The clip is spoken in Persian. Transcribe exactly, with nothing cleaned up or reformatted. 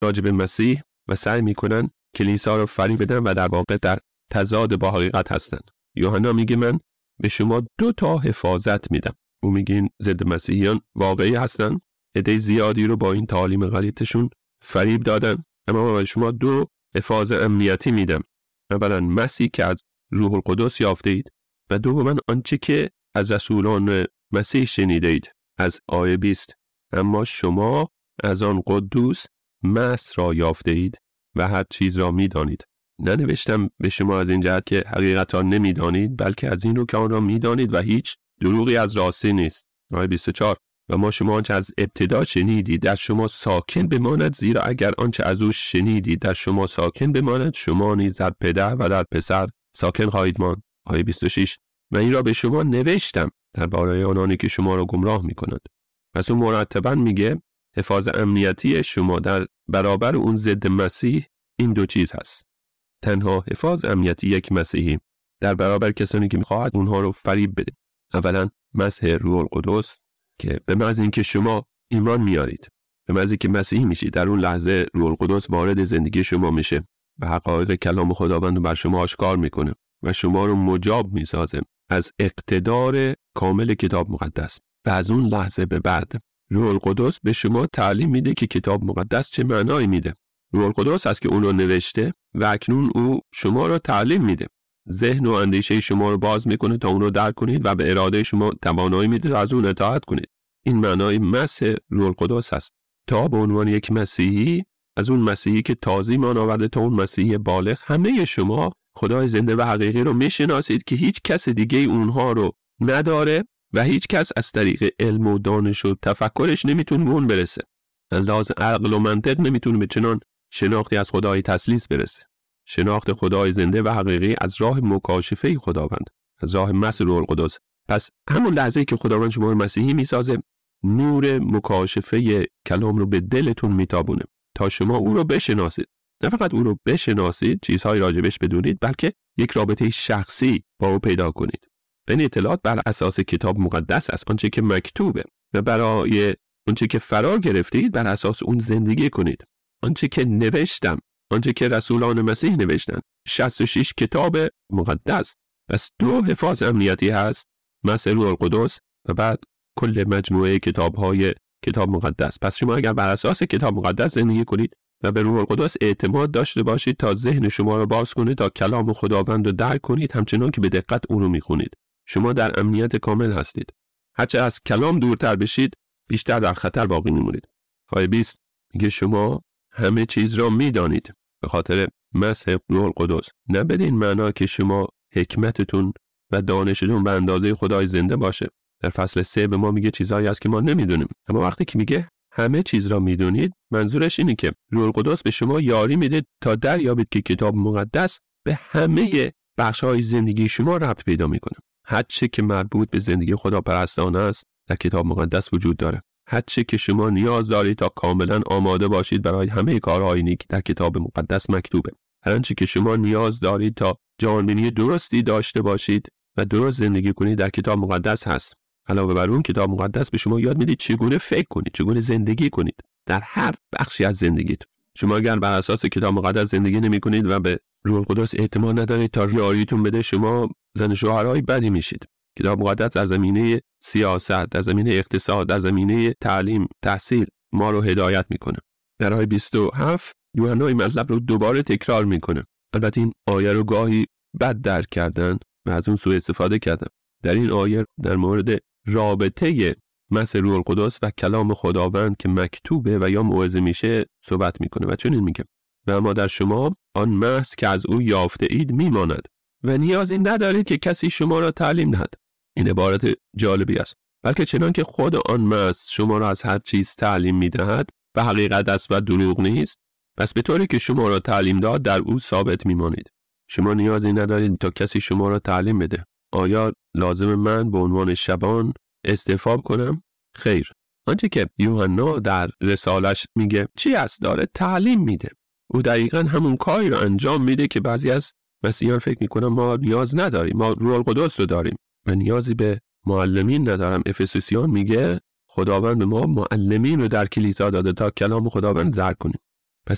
راجع به مسیح و سعی میکنن کلیسا رو فریب بدن و در واقع در تضاد با حقیقت هستن. یوحنا میگه من به شما دو تا حفاظت میدم. او میگه این ضد مسیحیان واقعی هستن، عده زیادی رو با این تعالیم غلطشون فریب دادن، اما من به شما دو حفاظ امنیتی میدم. اولا مسیح که از روح القدس یافته اید و دوما آنچه که از رسولان مسیح شنیده اید. از آیه بیست اما شما از آن قدوس مس را یافته اید و هر چیز را میدانید. ننوشتم به شما از این جهت که حقیقت را نمیدانید، بلکه از این رو که آن را میدانید و هیچ دروغی از راستی نیست. آیه بیست و چهار و ما شما آنچه از ابتدا شنیدید در شما ساکن بماند، زیرا اگر آنچه از او شنیدید در شما ساکن بماند، شما نیز در پدر و در پسر ساکن خواهید ماند. آیه بیست و شش و این را به شما نوشتم درباره آنانی که شما را گمراه میکنند. پس اون مرتباً میگه حفاظ امنیتی شما در برابر اون ضد مسیح این دو چیز هست. تنها حفاظ امنیتی یک مسیحی در برابر کسانی که میخواهد اونها رو فریب بده. اولا مسح روح القدس که به محض اینکه شما ایمان میارید، به محض اینکه مسیحی میشید، در اون لحظه روح القدس وارد زندگی شما میشه و حقایق کلام خداوند رو بر شما آشکار میکنه و شما رو مجاب میسازه از اقتدار کامل کتاب مقدس. و از اون لحظه به بعد روح القدس به شما تعلیم میده که کتاب مقدس چه معنایی میده. روح القدس هست که اون رو نوشته و اکنون او شما رو تعلیم میده. ذهن و اندیشه شما رو باز میکنه تا اون رو درک کنید و به اراده شما توانایی میده تا از اون اطاعت کنید. این معنای مسح روح القدس هست. تا به عنوان یک مسیحی، از اون مسیحی که تازه ایمان آورده تا اون مسیحی بالغ، همه شما خدای زنده و حقیقی رو میشناسید که هیچ کس دیگه اونها رو نداره و هیچ کس از طریق علم و دانش و تفکرش نمیتونه به اون برسه. لازم عقل و منطق نمیتونه به چنان شناختی از خدای تسلیس برسه. شناخت خدای زنده و حقیقی از راه مکاشفه خداوند، از راه مسح روح القدس. پس همون لحظه که خداوند شما رو مسیحی میسازه، نور مکاشفه کلام رو به دلتون میتابونه تا شما او رو بشناسید. نه فقط او رو بشناسید، چیزهای راجبش بدونید، بلکه یک رابطه شخصی با او پیدا کنید. این اطلاعات بر اساس کتاب مقدس است، آنچه که مکتوبه، و برای آنچه که فرا گرفتید بر اساس اون زندگی کنید. آنچه که نوشتم، آنچه که رسولان مسیح نوشتن، شصت و شش کتاب مقدس. پس دو حفاظ امنیتی هست، مسح روح القدس و بعد کل مجموعه کتاب‌های کتاب مقدس. پس شما اگر بر اساس کتاب مقدس زندگی کنید و به روح القدس اعتماد داشته باشید تا ذهن شما رو باز کنید تا کلام خداوند رو درک کنید، همچنان که به دقت اون رو میخونید، شما در امنیت کامل هستید. هرچه از کلام دورتر بشید، بیشتر در خطر باقی میمونید. آیه بیست میگه شما همه چیز را میدانید به خاطر مسح روح القدس. نه بدین معنا که شما حکمتتون و دانشتون به اندازه خدای زنده باشه. در فصل سه به ما میگه چیزایی هست که ما نمیدونیم. اما وقتی که میگه همه چیز را میدونید، منظورش اینه که روح القدس به شما یاری میده تا دریابید که کتاب مقدس به همه بخش‌های زندگی شما ربط پیدا میکنه. هر چه که مربوط به زندگی خداپرستانه است در کتاب مقدس وجود داره. هر چه که شما نیاز دارید تا کاملا آماده باشید برای همه کارهای نیک در کتاب مقدس مکتوبه. هر آنچه که شما نیاز دارید تا جانبینی درستی داشته باشید و درست زندگی کنید در کتاب مقدس هست. علاوه بر اون کتاب مقدس به شما یاد میده چگونه فکر کنید، چگونه زندگی کنید در هر بخشی از زندگیتون. شما اگر بر اساس کتاب مقدس زندگی نمی کنید و به روح القدس اعتماد ندارید تا یاریتون بده، شما زن شوهرای بدی میشید. کتاب مقدس در زمینه سیاست، در زمینه اقتصاد، در زمینه تعلیم، تحصیل ما رو هدایت میکنه. در آیه بیست و هفت یوحنا این مطلب رو دوباره تکرار میکنه. البته این آیه رو گاهی بد درک کردن و از اون سوء استفاده کردن. در این آیه در مورد رابطه مسح روح القدس و کلام خداوند که مکتوبه و یا موعظه میشه صحبت میکنه و چنین میگه و اما در شما آن مسح که از او یافته اید میماند و نیازی ندارید که کسی شما را تعلیم دهد. این عبارت جالبی است. بلکه چنان که خود آن مسح شما را از هر چیز تعلیم میدهد و حقیقت است و دروغ نیست، پس به طوری که شما را تعلیم داد در او ثابت میمانید. شما نیازی ندارید تا کسی شما را تعلیم بده. آیا لازم من به عنوان شبان استعفا کنم؟ خیر. آنچه که یوحنا در رسالش میگه چی است؟ داره تعلیم میده. او دقیقاً همون کاری رو انجام میده که بعضی از مسیحیان فکر میکنن ما نیاز نداریم، ما روح القدس رو داریم و نیازی به معلمین ندارم. افسوسیان میگه خداوند به ما معلمین رو در کلیسا داده تا کلام خداوند درک کنیم.